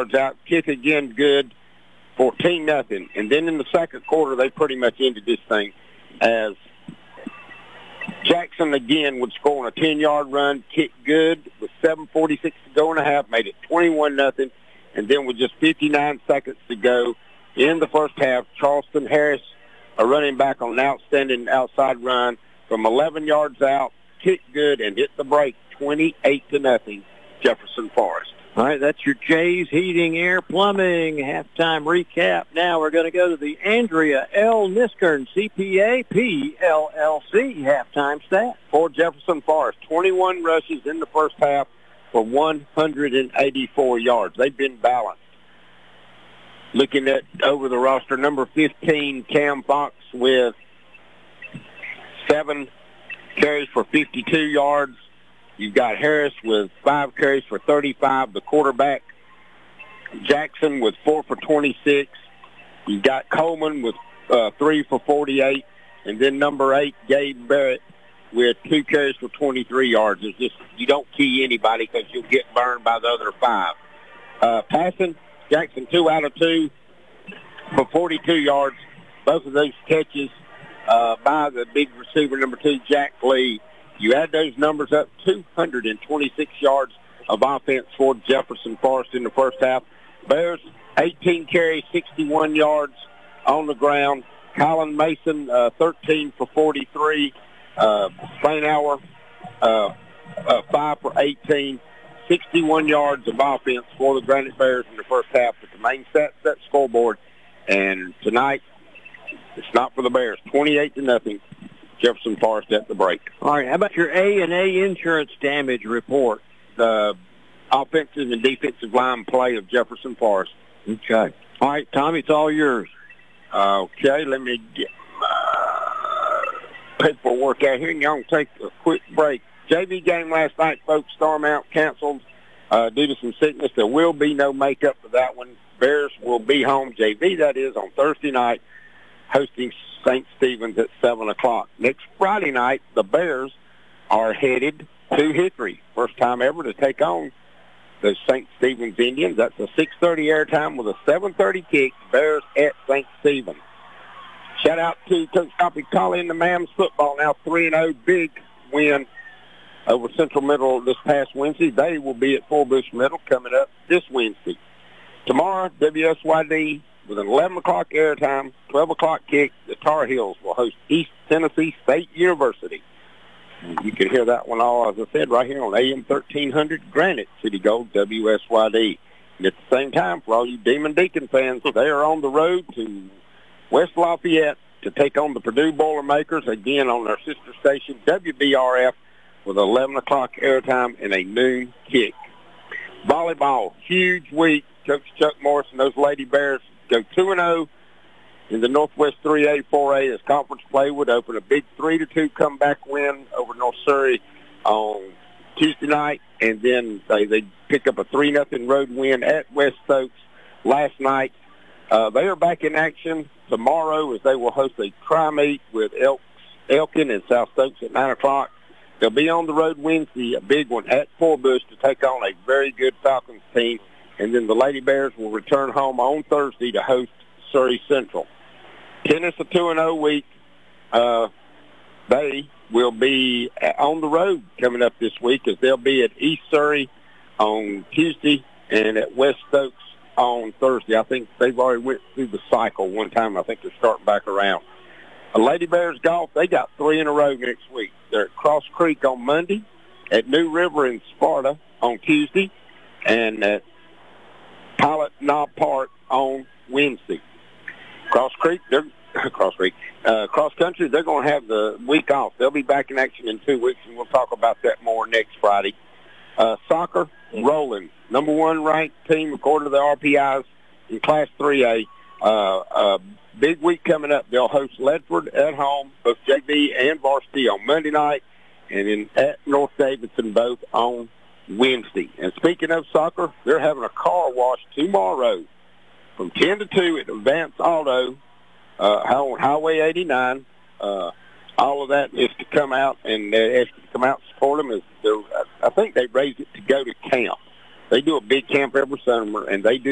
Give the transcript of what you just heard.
yards out. Kick again, good. 14-0. And then in the second quarter, they pretty much ended this thing as Jackson again would score on a 10-yard run, kick good with 7:46 to go in the half, made it 21-0. And then with just 59 seconds to go in the first half, Charleston Harris, a running back on an outstanding outside run from 11 yards out, kicked good and hit the break, 28-0, Jefferson Forest. All right, that's your Jays Heating, Air, Plumbing halftime recap. Now we're going to go to the Andrea L. Niskern CPA PLLC halftime stat. For Jefferson Forest, 21 rushes in the first half for 184 yards. They've been balanced. Looking at over the roster, number 15, Cam Fox with 7 carries for 52 yards. You've got Harris with 5 carries for 35, the quarterback. Jackson with 4 for 26. You've got Coleman with 3 for 48. And then number 8, Gabe Barrett with 2 carries for 23 yards. It's just, you don't key anybody because you'll get burned by the other 5. Passing, Jackson 2 out of 2 for 42 yards. Both of those catches by the big receiver, number 2, Jack Lee. You add those numbers up, 226 yards of offense for Jefferson Forest in the first half. Bears, 18 carries, 61 yards on the ground. Colin Mason, 13 for 43. Spainhour, 5 for 18. 61 yards of offense for the Granite Bears in the first half. But the main set scoreboard. And tonight, it's not for the Bears. 28-0. Jefferson Forest at the break. All right, how about your A&A insurance damage report? The offensive and defensive line play of Jefferson Forest. Okay. All right, Tommy, it's all yours. Okay, let me get my paperwork out here, and y'all can take a quick break. JV game last night, folks, Starmount canceled due to some sickness. There will be no makeup for that one. Bears will be home, JV, that is, on Thursday night, hosting St. Stephen's at 7 o'clock. Next Friday night, the Bears are headed to Hickory. First time ever to take on the St. Stephen's Indians. That's a 6:30 airtime with a 7:30 kick. Bears at St. Stephen's. Shout out to Coach Coppy calling the Mams football now 3-0. Big win over Central Middle this past Wednesday. They will be at Fort Bush Middle coming up this Wednesday. Tomorrow, WSYD with an 11 o'clock airtime, 12 o'clock kick, the Tar Heels will host East Tennessee State University. You can hear that one all, as I said, right here on AM 1300 Granite City Gold WSYD. And at the same time, for all you Demon Deacon fans, they are on the road to West Lafayette to take on the Purdue Boilermakers, again on their sister station, WBRF, with 11 o'clock airtime and a noon kick. Volleyball, huge week. Coach Chuck Morris and those Lady Bears go 2-0 in the Northwest 3A, 4A as conference play would open a big 3-2 comeback win over North Surrey on Tuesday night, and then they pick up a 3-0 road win at West Stokes last night. They are back in action tomorrow as they will host a tri-meet with Elkin and South Stokes at 9 o'clock. They'll be on the road Wednesday, a big one at Fort Bush to take on a very good Falcons team. And then the Lady Bears will return home on Thursday to host Surrey Central. Tennis, a 2-0 week. They will be on the road coming up this week as they'll be at East Surrey on Tuesday and at West Stokes on Thursday. I think they've already went through the cycle one time. I think they're starting back around. Lady Bears golf, they got 3 in a row next week. They're at Cross Creek on Monday, at New River in Sparta on Tuesday, and at Pilot Knob Park on Wednesday. Cross Country, they're going to have the week off. They'll be back in action in 2 weeks, and we'll talk about that more next Friday. Soccer, rolling. Number 1 ranked team according to the RPIs in Class 3A. Big week coming up. They'll host Ledford at home, both JV and varsity on Monday night, and then at North Davidson both on Wednesday. And speaking of soccer, they're having a car wash tomorrow from 10 to 2 at Advance Auto on Highway 89. All of that is to come out and come out and support them. I think they raised it to go to camp. They do a big camp every summer, and they do